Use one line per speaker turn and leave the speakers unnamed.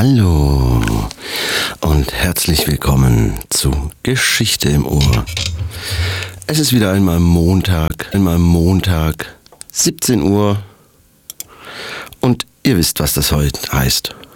Hallo und herzlich willkommen zu Geschichte im Ohr. Es ist wieder einmal Montag, 17 Uhr und ihr wisst, was das heute heißt.